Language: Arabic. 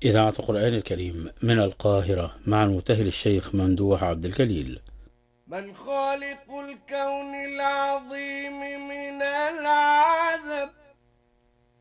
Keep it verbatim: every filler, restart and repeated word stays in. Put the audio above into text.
إذاعة القرآن الكريم من القاهرة مع المبتهل الشيخ ممدوح عبد الجليل. من خالق الكون العظيم